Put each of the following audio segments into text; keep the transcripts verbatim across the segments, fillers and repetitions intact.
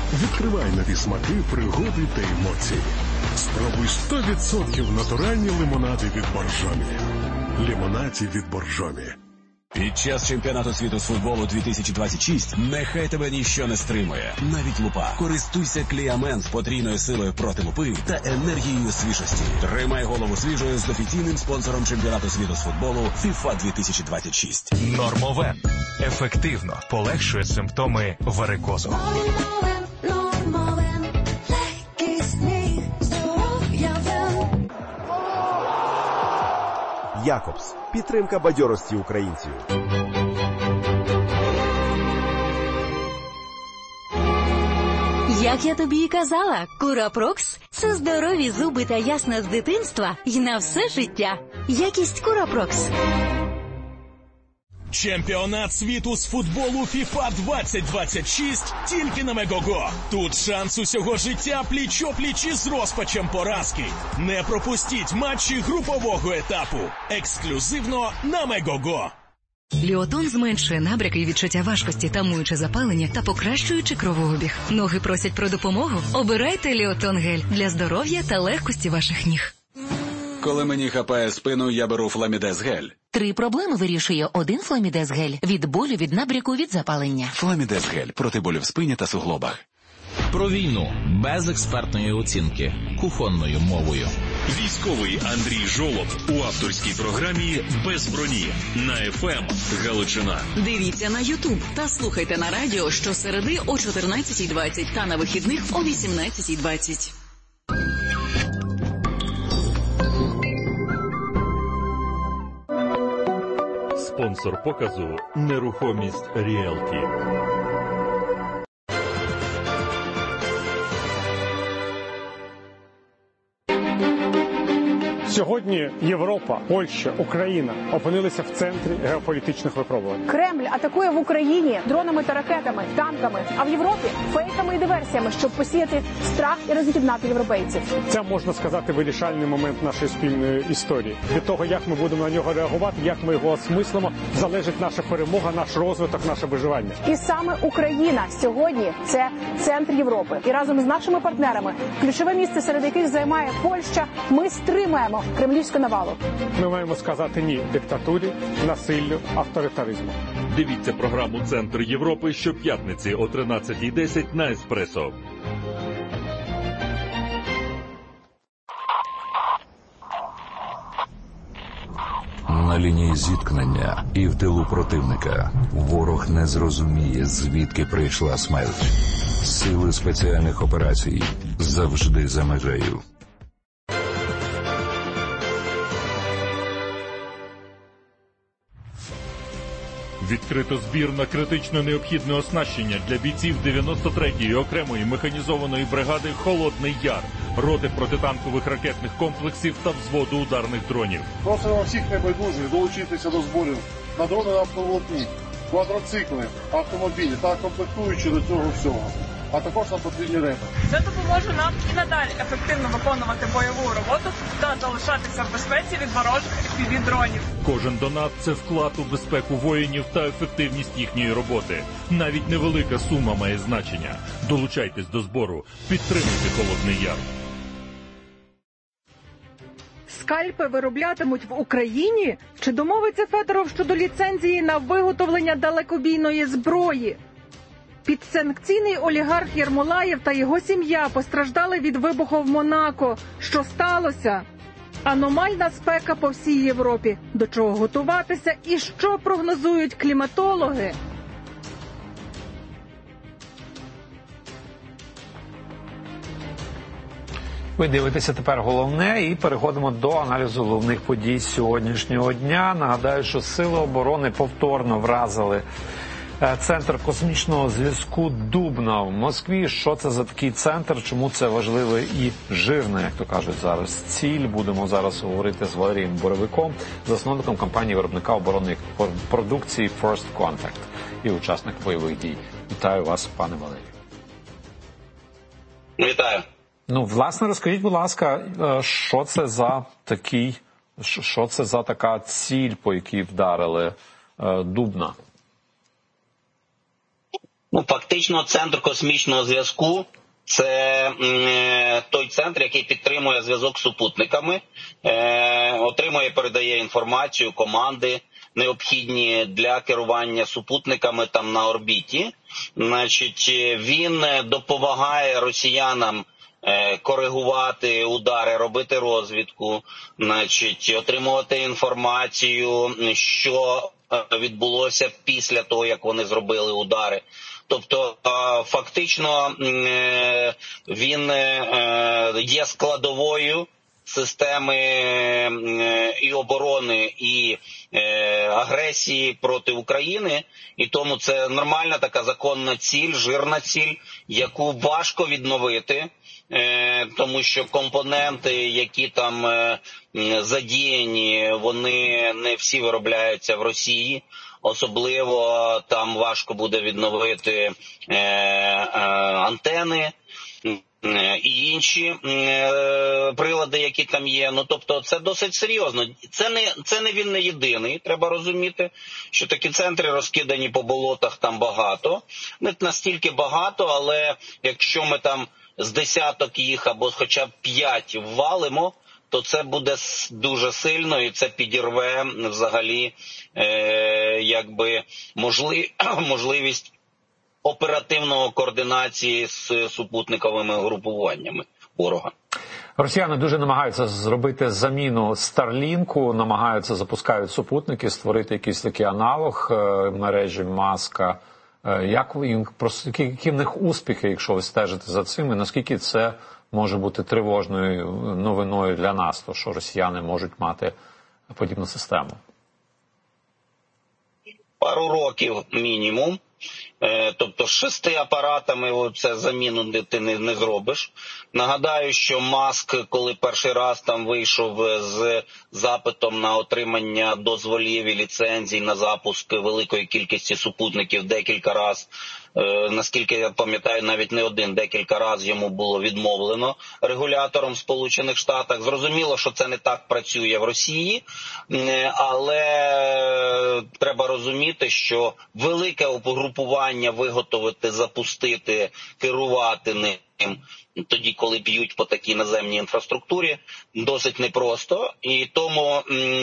Відкривай нові смаки, пригоди та емоції. Спробуй сто відсотків натуральні лимонади від Боржомі. Лимонаді від Боржомі. Під час чемпіонату світу з футболу дві тисячі двадцять шість нехай тебе ніщо не стримує. Навіть лупа. Користуйся Кліамен з потрійною силою проти лупи та енергією свіжості. Тримай голову свіжою з офіційним спонсором чемпіонату світу з футболу фіфа дві тисячі двадцять шість. Нормовен. Ефективно полегшує симптоми варикозу. Якобс. Підтримка бадьорості українців. Як я тобі і казала, Курапрокс – це здорові зуби та ясна з дитинства і на все життя. Якість Курапрокс. Чемпіонат світу з футболу фіфа двадцять двадцять шість тільки на Мегого. Тут шанс усього життя пліч-о-пліч із розпачем поразки. Не пропустіть матчі групового етапу. Ексклюзивно на Мегого. Ліотон зменшує набряки і відчуття важкості, тамуючи запалення та покращуючи кровообіг. Ноги просять про допомогу? Обирайте Ліотон гель для здоров'я та легкості ваших ніг. Коли мені хапає спину, я беру Фламідез гель. Три проблеми вирішує один Фламідез гель. Від болю, від набряку, від запалення. Фламідез гель проти болю в спині та суглобах. Про війну без експертної оцінки, кухонною мовою. Військовий Андрій Жолоб у авторській програмі «Без броні» на еф ем Галичина. Дивіться на Ютуб та слухайте на радіо щосереди о чотирнадцятій двадцять та на вихідних о вісімнадцятій двадцять. Спонсор показу «Нерухомість Ріелті». Сьогодні Європа, Польща, Україна опинилися в центрі геополітичних випробувань. Кремль атакує в Україні дронами та ракетами, танками, а в Європі – фейками і диверсіями, щоб посіяти страх і роз'єднати європейців. Це, можна сказати, вирішальний момент нашої спільної історії. Від того, як ми будемо на нього реагувати, як ми його осмислимо, залежить наша перемога, наш розвиток, наше виживання. І саме Україна сьогодні – це центр Європи. І разом з нашими партнерами, ключове місце, серед яких займає Польща, ми стримаємо кремлівську навалу. Ми маємо сказати ні диктатурі, насиллю, авторитаризму. Дивіться програму «Центр Європи» щоп'ятниці о тринадцятій десять на Еспресо. На лінії зіткнення і в тилу противника ворог не зрозуміє, звідки прийшла смерть. Сили спеціальних операцій завжди за межею. Відкрито збір на критично необхідне оснащення для бійців дев'яносто третьої окремої механізованої бригади «Холодний Яр», роти протитанкових ракетних комплексів та взводу ударних дронів. Просимо всіх небайдужих долучитися до зборів на дрони на автоволокні, квадроцикли, автомобілі та комплектуючі до цього всього. А також нам потрібні реби. Це допоможе нам і надалі ефективно виконувати бойову роботу та залишатися в безпеці від ворожих еф пі ві-дронів. Кожен донат – це вклад у безпеку воїнів та ефективність їхньої роботи. Навіть невелика сума має значення. Долучайтесь до збору. Підтримуйте «Холодний Яр». Скальпи вироблятимуть в Україні? Чи домовиться Федоров щодо ліцензії на виготовлення далекобійної зброї? Підсанкційний олігарх Єрмолаєв та його сім'я постраждали від вибуху в Монако. Що сталося? Аномальна спека по всій Європі. До чого готуватися і що прогнозують кліматологи? Ви дивитеся тепер головне і переходимо до аналізу головних подій сьогоднішнього дня. Нагадаю, що Сили оборони повторно вразили Центр космічного зв'язку Дубна в Москві. Що це за такий центр, чому це важливе і жирне, як то кажуть зараз, ціль. Будемо зараз говорити з Валерієм Боровиком, засновником компанії-виробника оборонної продукції First Contact і учасник бойових дій. Вітаю вас, пане Валерію. Вітаю. Ну, власне, розкажіть, будь ласка, що це за такий, що це за така ціль, по якій вдарили Дубна? Ну, фактично, центр космічного зв'язку – це е, той центр, який підтримує зв'язок з супутниками, е, отримує, передає інформацію, команди, необхідні для керування супутниками там на орбіті. Значить, він допомагає росіянам е, коригувати удари, робити розвідку, значить, отримувати інформацію, що відбулося після того, як вони зробили удари. Тобто, фактично, він є складовою системи і оборони, і агресії проти України, і тому це нормальна така законна ціль, жирна ціль, яку важко відновити, тому що компоненти, які там задіяні, вони не всі виробляються в Росії. Особливо там важко буде відновити е, е, антени е, і інші е, прилади, які там є. Ну, тобто це досить серйозно. Це не, це не він не єдиний, треба розуміти, що такі центри розкидані по болотах там багато. Не настільки багато, але якщо ми там з десяток їх або хоча б п'ять ввалимо, то це буде дуже сильно і це підірве взагалі е, якби можлив, можливість оперативної координації з супутниковими групуваннями ворога. Росіяни дуже намагаються зробити заміну Старлінку, намагаються, запускають супутники, створити якийсь такий аналог мережі Маска. Як ви, просто, які в них успіхи, якщо ви стежите за цим, і наскільки це може бути тривожною новиною для нас, то що росіяни можуть мати подібну систему? Пару років мінімум. Тобто з шести апаратами це заміну ти не, не зробиш. Нагадаю, що Маск, коли перший раз там вийшов з запитом на отримання дозволів і ліцензій на запуск великої кількості супутників декілька разів, наскільки я пам'ятаю, навіть не один, декілька разів йому було відмовлено регулятором в Сполучених Штатах. Зрозуміло, що це не так працює в Росії, але треба розуміти, що велике угрупування виготовити, запустити, керувати ним, тоді, коли б'ють по такій наземній інфраструктурі, досить непросто. І тому,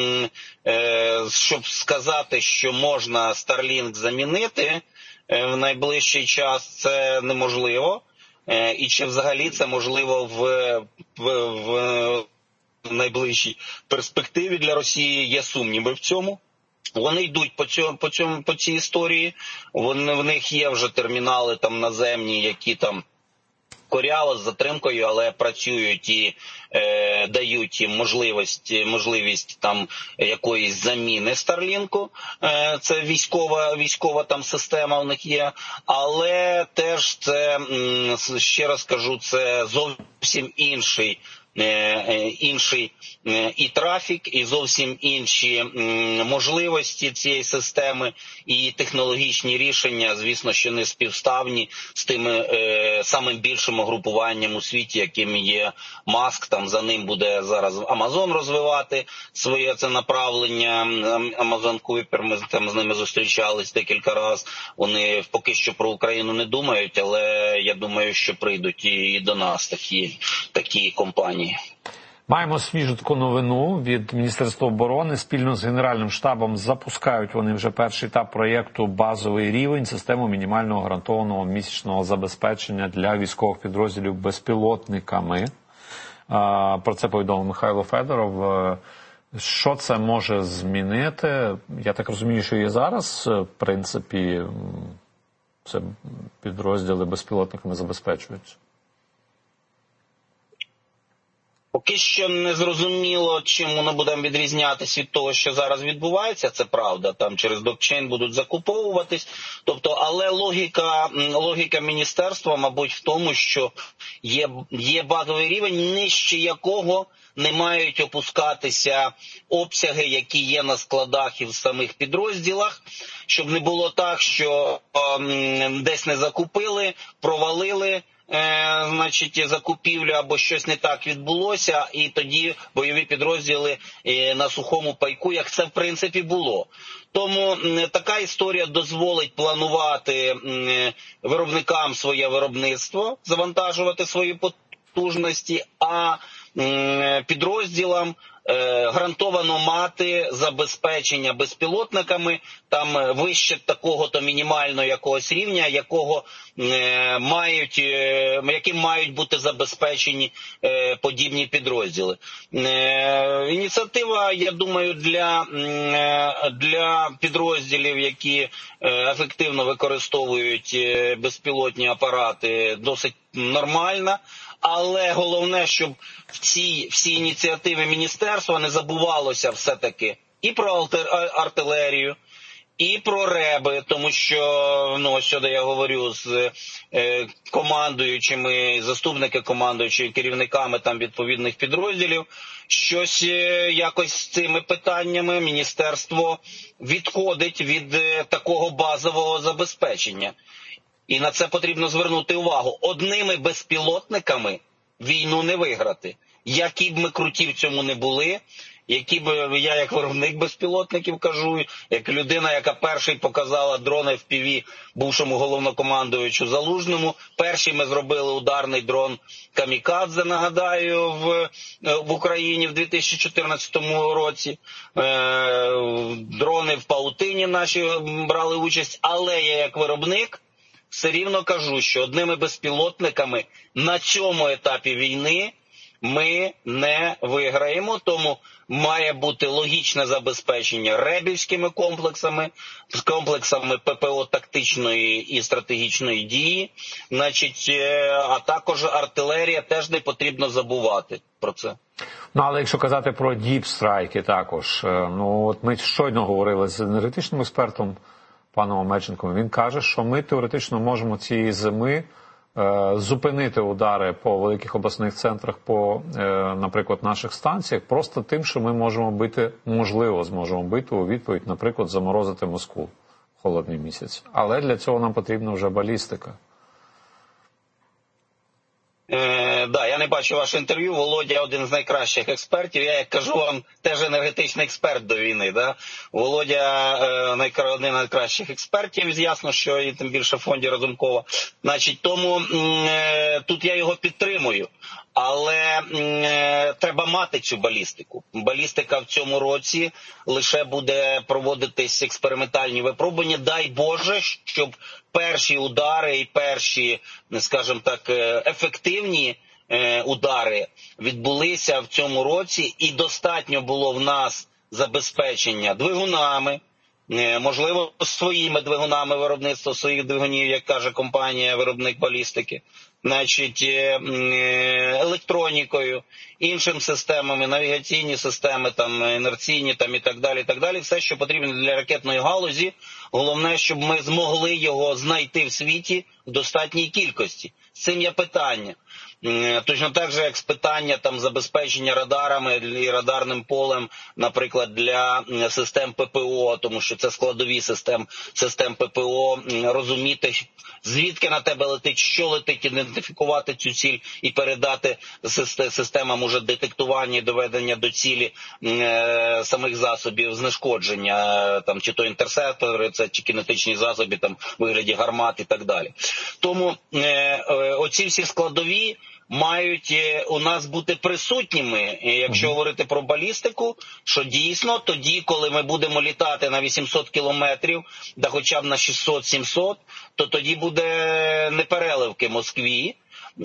щоб сказати, що можна Starlink замінити в найближчий час, це неможливо. І чи взагалі це можливо в, в, в найближчій перспективі для Росії, є сумніви в цьому. Вони йдуть по цьому, по цьому, по цій історії. Вони, в них є вже термінали там наземні, які там коряво з затримкою, але працюють і е, дають їм можливість, можливість там якоїсь заміни Старлінку. Е, це військова, військова там система в них є. Але теж це, ще раз кажу, це зовсім інший інший і трафік, і зовсім інші можливості цієї системи, і технологічні рішення, звісно, що не співставні з тими самим більшим угрупуванням у світі, яким є Маск. Там за ним буде зараз Amazon розвивати своє це направлення. Amazon Kuiper, ми там з ними зустрічались декілька разів. Вони поки що про Україну не думають, але я думаю, що прийдуть і до нас такі, такі компанії. Маємо свіжу таку новину від Міністерства оборони. Спільно з Генеральним штабом запускають вони вже перший етап проєкту «Базовий рівень» – систему мінімального гарантованого місячного забезпечення для військових підрозділів безпілотниками. Про це повідомив Михайло Федоров. Що це може змінити? Я так розумію, що і зараз, в принципі, це підрозділи безпілотниками забезпечуються. Поки що не зрозуміло, чим воно буде відрізнятися від того, що зараз відбувається, це правда, там через блокчейн будуть закуповуватись. Тобто, але логіка, логіка міністерства, мабуть, в тому, що є, є базовий рівень, нижче якого не мають опускатися обсяги, які є на складах і в самих підрозділах, щоб не було так, що ем, десь не закупили, провалили, Е, значить, закупівлю або щось не так відбулося, і тоді бойові підрозділи е, на сухому пайку, як це в принципі було. Тому е, така історія дозволить планувати е, виробникам своє виробництво, завантажувати свої потужності, а е, підрозділам е, гарантовано мати забезпечення безпілотниками там вище такого-то мінімального якогось рівня, якого е, мають, е, яким мають бути забезпечені е, подібні підрозділи. Е, ініціатива, я думаю, для, е, для підрозділів, які е, ефективно використовують е, безпілотні апарати, досить нормальна. Але головне, щоб в цій всі ініціативи міністерства не забувалося все-таки і про артилерію, і про реби, тому що, ну, ось сюди я говорю з е, командуючими, заступники командуючими, керівниками там відповідних підрозділів, щось е, якось з цими питаннями міністерство відходить від е, такого базового забезпечення. І на це потрібно звернути увагу. Одними безпілотниками війну не виграти. Які б ми круті в цьому не були, які б я як виробник безпілотників кажу, як людина, яка перший показала дрони еф пі ві бувшому головнокомандуючу Залужному. Перший ми зробили ударний дрон «Камікадзе», нагадаю, в, в Україні в дві тисячі чотирнадцятому році. Е, дрони в паутині наші брали участь, але я як виробник все рівно кажу, що одними безпілотниками на цьому етапі війни ми не виграємо, тому має бути логічне забезпечення ребівськими комплексами, з комплексами пе пе о тактичної і стратегічної дії, значить, а також артилерія, теж не потрібно забувати про це. Ну, але якщо казати про діпстрайки також, ну от ми щойно говорили з енергетичним експертом, паном Омельченком, він каже, що ми теоретично можемо цієї зими е, зупинити удари по великих обласних центрах, по, е, наприклад, наших станціях, просто тим, що ми можемо бити, можливо, зможемо бити у відповідь, наприклад, заморозити Москву в холодний місяць. Але для цього нам потрібна вже балістика. Е, да, я не бачу ваше інтерв'ю. Володя один з найкращих експертів. Я, як кажу вам, теж енергетичний експерт до війни. Да? Володя е, найкра... один з найкращих експертів. Ясно, що і тим більше в фонді Разумкова. Значить, тому е, тут я його підтримую. Але е, треба мати цю балістику. Балістика в цьому році лише буде проводитись експериментальні випробування. Дай Боже, щоб перші удари і перші, скажімо так, ефективні е, удари відбулися в цьому році, і достатньо було в нас забезпечення двигунами, е, можливо, своїми двигунами виробництва своїх двигунів, як каже компанія виробник балістики, значить, електронікою, іншими системами, навігаційні системи, там, інерційні там, і так далі, і так далі. Все, що потрібно для ракетної галузі. Головне, щоб ми змогли його знайти в світі в достатній кількості. З цим є питання. Точно так же, як з питання там, забезпечення радарами і радарним полем, наприклад, для систем пе пе о, тому що це складові систем, систем пе пе о, розуміти, звідки на тебе летить, що летить, ідентифікувати цю ціль і передати системам уже детектування і доведення до цілі е, самих засобів знешкодження, там, чи то інтерсептори, це, чи кінетичні засоби, там, в вигляді гармат і так далі. Тому е, е, оці всі складові мають у нас бути присутніми, якщо говорити про балістику, що дійсно тоді, коли ми будемо літати на вісімсот кілометрів, да хоча б на шістсот-сімсот, то тоді буде непереливки Москві,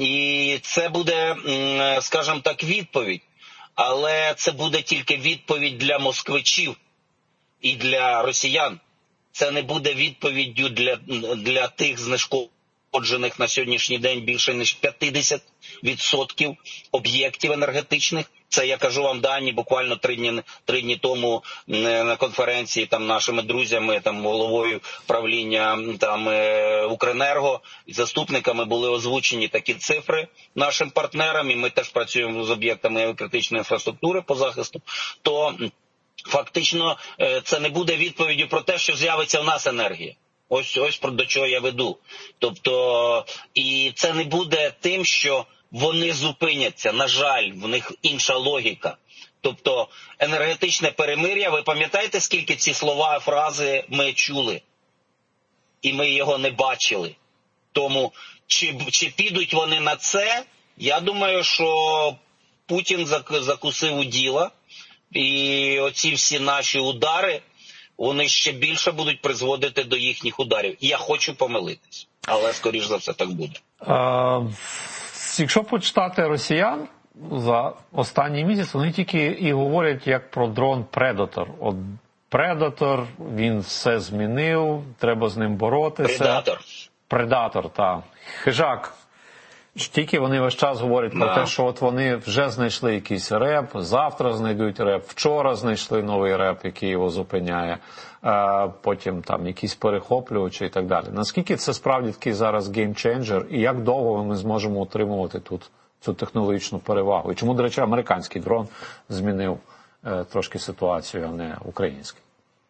і це буде, скажімо так, відповідь. Але це буде тільки відповідь для москвичів і для росіян. Це не буде відповіддю для, для тих знешкоджених Отжених на сьогоднішній день більше ніж п'ятдесят відсотків об'єктів енергетичних. Це, я кажу вам, дані буквально три дні, три дні тому на конференції там нашими друзями, там головою правління там Укренерго і заступниками були озвучені такі цифри нашим партнерам, і ми теж працюємо з об'єктами критичної інфраструктури по захисту. То фактично це не буде відповіддю про те, що з'явиться в нас енергія. Ось, ось про до чого я веду. Тобто, і це не буде тим, що вони зупиняться. На жаль, в них інша логіка. Тобто, енергетичне перемир'я, ви пам'ятаєте, скільки ці слова, фрази ми чули? І ми його не бачили. Тому, чи, чи підуть вони на це, я думаю, що Путін закусив у діла. І оці всі наші удари, вони ще більше будуть призводити до їхніх ударів. Я хочу помилитись, але, скоріш за все, так буде. А, якщо почитати росіян, за останній місяць вони тільки і говорять як про дрон Predator. От Predator, він все змінив, треба з ним боротися. Predator. Predator, так. Хижак. Тільки вони весь час говорять про те, що от вони вже знайшли якийсь реп, завтра знайдуть реп, вчора знайшли новий реп, який його зупиняє, потім там якісь перехоплювачі і так далі. Наскільки це справді такий зараз геймченджер і як довго ми зможемо утримувати тут цю технологічну перевагу? І чому, до речі, американський дрон змінив трошки ситуацію, а не український?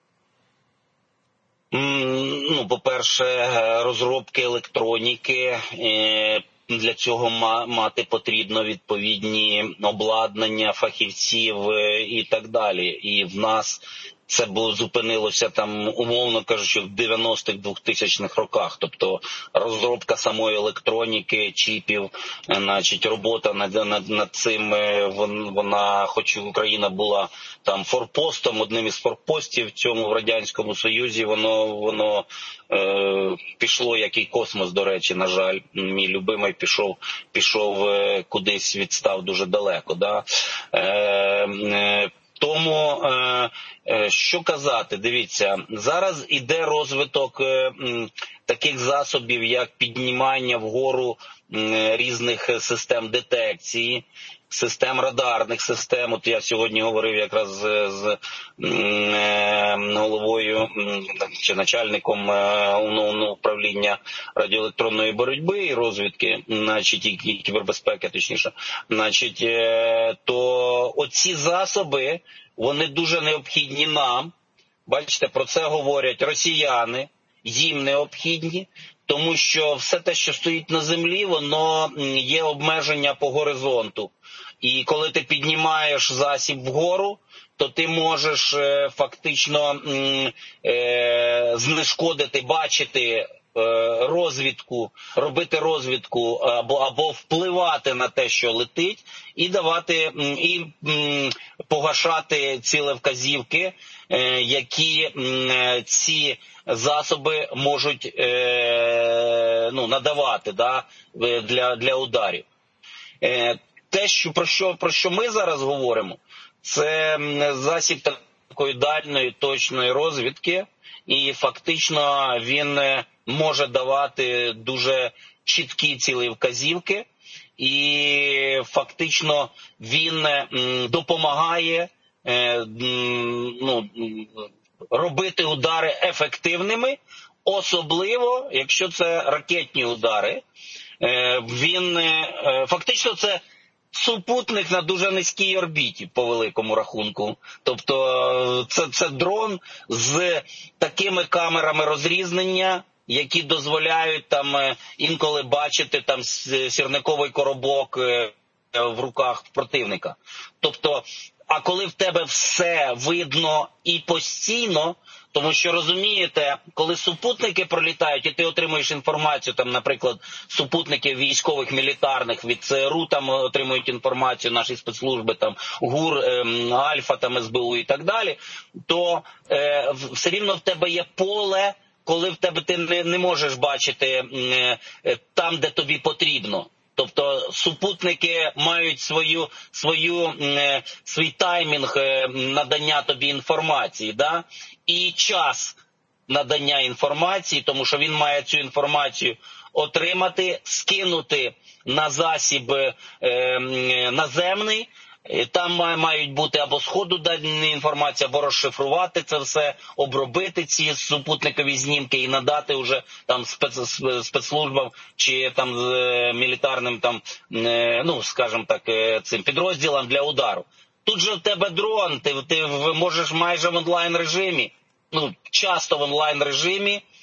Ну, по-перше, розробки електроніки, для цього мати потрібно відповідні обладнання, фахівців і так далі. І в нас це було, зупинилося там, умовно кажучи, в дев'яностих, двохтисячних роках. Тобто розробка самої електроніки, чіпів, значить, робота над, над, над цим, вона, хоч Україна була там форпостом, одним із форпостів в цьому в Радянському Союзі, воно, воно е, пішло, як і космос, до речі, на жаль. Мій любимий пішов, пішов е, кудись, відстав дуже далеко. Да? Е, е, Тому, е, е, що казати, дивіться, зараз іде розвиток е, м, таких засобів, як піднімання вгору м, різних систем детекції, систем радарних систем. От я сьогодні говорив якраз з, з е, головою чи начальником е, управління радіоелектронної боротьби і розвідки, значить, і кібербезпеки, точніше, значить, е, то оці засоби, вони дуже необхідні нам. Бачите, про це говорять росіяни, їм необхідні, тому що все те, що стоїть на землі, воно є обмеження по горизонту. І коли ти піднімаєш засіб вгору, то ти можеш е, фактично е, знешкодити, бачити е, розвідку, робити розвідку або, або впливати на те, що летить, і давати, і м, погашати цілевказівки, е, які м, ці засоби можуть е, ну, надавати, да, для, для ударів. Е, те, що, про, що, про що ми зараз говоримо, це засіб такої дальної, точної розвідки, і фактично він може давати дуже чіткі цілевказівки, і фактично він допомагає ну, робити удари ефективними, особливо, якщо це ракетні удари. Він фактично це супутник на дуже низькій орбіті, по великому рахунку. Тобто це, це дрон з такими камерами розрізнення, які дозволяють там інколи бачити там сірниковий коробок в руках противника. Тобто, а коли в тебе все видно і постійно, тому що, розумієте, коли супутники пролітають і ти отримуєш інформацію, там, наприклад, супутники військових, мілітарних від ЦРУ там отримують інформацію, наші спецслужби, там, ГУР, е, Альфа, там, ес бе у і так далі, то е, все рівно в тебе є поле, коли в тебе ти не, не можеш бачити е, там, де тобі потрібно. Тобто супутники мають свою, свою, е, свій таймінг е, надання тобі інформації, да? І час надання інформації, тому що він має цю інформацію отримати, скинути на засіб е, е, наземний. Там мають бути або сходу дані інформація, або розшифрувати це все, обробити ці супутникові знімки і надати вже там спец, спецслужбам чи там мілітарним там, ну, скажімо так, цим підрозділам для удару. Тут же в тебе дрон, ти, ти можеш майже в онлайн режимі, ну, часто в онлайн режимі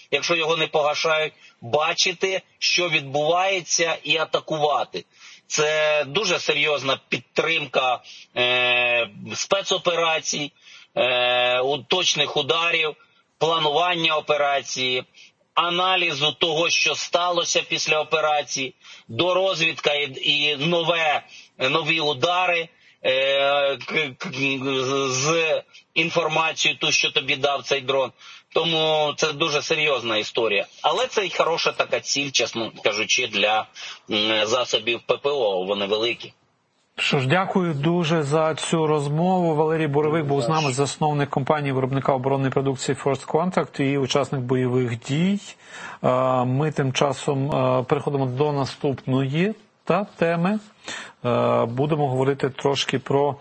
якщо його не погашають, бачити, що відбувається, і атакувати. Це дуже серйозна підтримка е, спецоперацій, е, точних ударів, планування операції, аналізу того, що сталося після операції, дорозвідка і, і нове, нові удари е, к, к, з інформацією, ту, що тобі дав цей дрон. Тому це дуже серйозна історія. Але це й хороша така ціль, чесно кажучи, для засобів ППО. Вони великі. Що ж, дякую дуже за цю розмову. Валерій Боровик був з нами, засновник компанії виробника оборонної продукції First Contact і учасник бойових дій. Ми тим часом переходимо до наступної та теми. Будемо говорити трошки про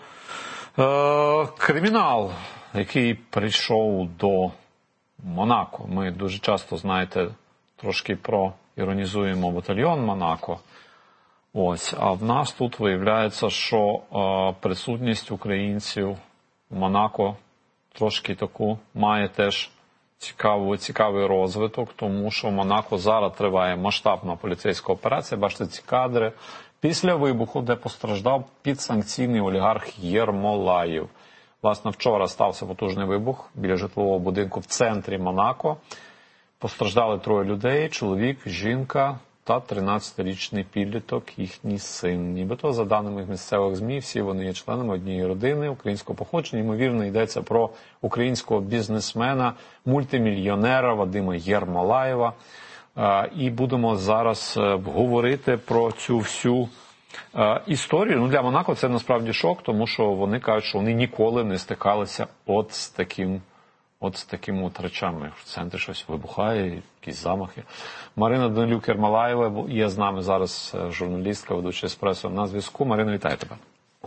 кримінал, який прийшов до Монако. Ми дуже часто, знаєте, трошки проіронізуємо батальйон Монако. Ось, а в нас тут виявляється, що е, присутність українців в Монако трошки таку має теж цікаву, цікавий розвиток, тому що в Монако зараз триває масштабна поліцейська операція. Бачите, ці кадри після вибуху, де постраждав підсанкційний олігарх Єрмолаєв. Власне, вчора стався потужний вибух біля житлового будинку в центрі Монако. Постраждали троє людей, чоловік, жінка та тринадцятирічний підліток, їхній син. Нібито, за даними місцевих ЗМІ, всі вони є членами однієї родини українського походження. Ймовірно, йдеться про українського бізнесмена, мультимільйонера Вадима Єрмолаєва. І будемо зараз говорити про цю всю історію. Ну, для Монако це насправді шок, тому що вони кажуть, що вони ніколи не стикалися от з таким От з такими от речами. В центрі щось вибухає, якісь замахи. Марина Данилюк-Єрмолаєва є з нами зараз, журналістка, ведуча «Еспресо» на зв'язку. Марина, вітаю тебе.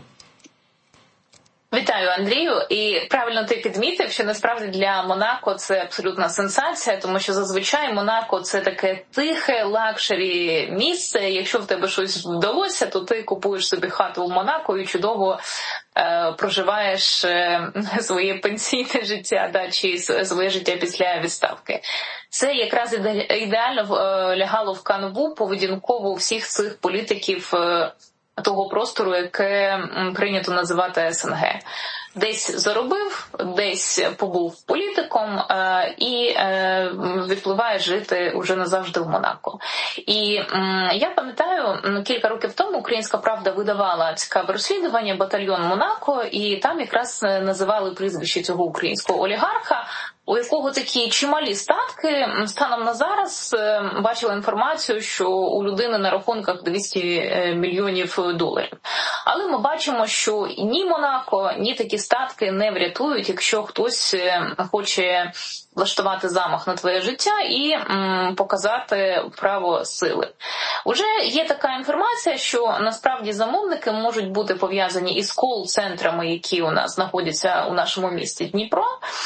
Вітаю, Андрію. І правильно ти підмітив, що насправді для Монако це абсолютна сенсація, тому що зазвичай Монако – це таке тихе лакшері місце. Якщо в тебе щось вдалося, то ти купуєш собі хату в Монако і чудово е, проживаєш е, своє пенсійне життя, да, чи своє життя після відставки. Це якраз ідеально е, лягало в канву поведінкову всіх цих політиків е, того простору, яке прийнято називати СНГ. Десь заробив, десь побув політиком е, і е, відпливає жити уже назавжди в Монако. І е, я пам'ятаю, кілька років тому «Українська правда» видавала цікаве розслідування «Батальйон Монако», і там якраз називали прізвище цього українського олігарха, у якого такі чималі статки. Станом на зараз бачила інформацію, що у людини на рахунках двісті мільйонів доларів. Але ми бачимо, що ні Монако, ні такі статки не врятують, якщо хтось хоче влаштувати замах на твоє життя і м, показати право сили. Уже є така інформація, що насправді замовники можуть бути пов'язані із кол-центрами, які у нас знаходяться у нашому місті Дніпро.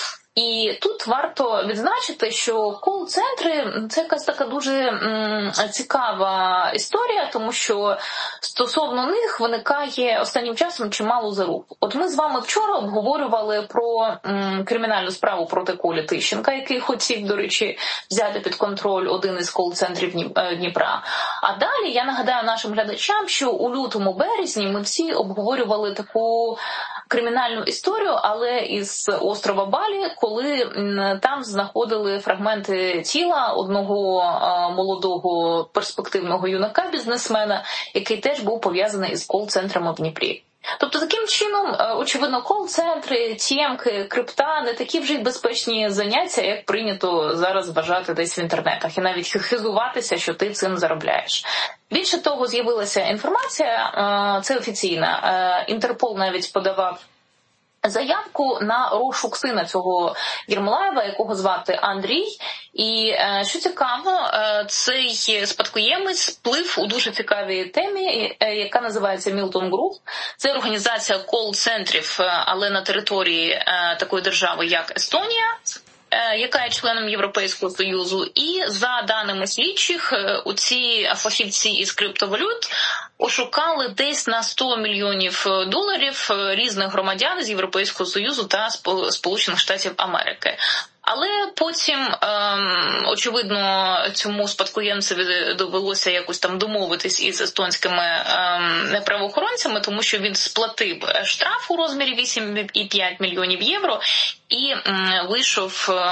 І тут варто відзначити, що кол-центри – це якась така дуже м, цікава історія, тому що стосовно них виникає останнім часом чимало заруб. От ми з вами вчора обговорювали про м, кримінальну справу проти Колі Тищенка, який хотів, до речі, взяти під контроль один із кол-центрів Дніпра. А далі я нагадаю нашим глядачам, що у лютому-березні ми всі обговорювали таку кримінальну історію, але із острова Балі, коли там знаходили фрагменти тіла одного молодого перспективного юнака-бізнесмена, який теж був пов'язаний із кол-центрами в Дніпрі. Тобто таким чином, очевидно, кол-центри, тємки, крипта не такі вже й безпечні заняття, як прийнято зараз вважати десь в інтернетах, і навіть хизуватися, що ти цим заробляєш. Більше того, з'явилася інформація, це офіційна, Інтерпол навіть подавав заявку на розшук сина цього Єрмолаєва, якого звати Андрій. І, що цікаво, цей спадкоємець вплив у дуже цікавій темі, яка називається Milton Group. Це організація кол-центрів, але на території такої держави, як Естонія, яка є членом Європейського Союзу. І за даними слідчих, у ці фахівці із криптовалют ошукали десь на сто мільйонів доларів різних громадян з Європейського Союзу та Сполучених Штатів Америки. Але потім, ем, очевидно, цьому спадкоємцеві довелося якось там домовитись із естонськими ем, правоохоронцями, тому що він сплатив штраф у розмірі вісім цілих п'ять мільйонів євро і ем, вийшов е,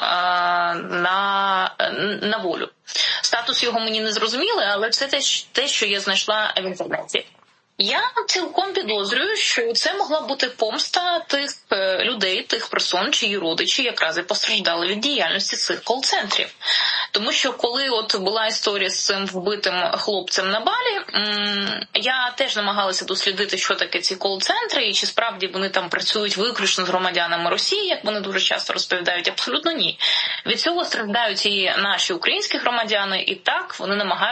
на, на волю. Статус його мені не зрозуміли, але це те, те, що я знайшла в інтернеті. Я цілком підозрюю, що це могла бути помста тих людей, тих персон, чиї родичі якраз і постраждали від діяльності цих кол-центрів. Тому що коли от була історія з цим вбитим хлопцем на Балі, я теж намагалася дослідити, що таке ці кол-центри, і чи справді вони там працюють виключно з громадянами Росії, як вони дуже часто розповідають. Абсолютно ні. Від цього страждають і наші українські громадяни, і так вони намагаються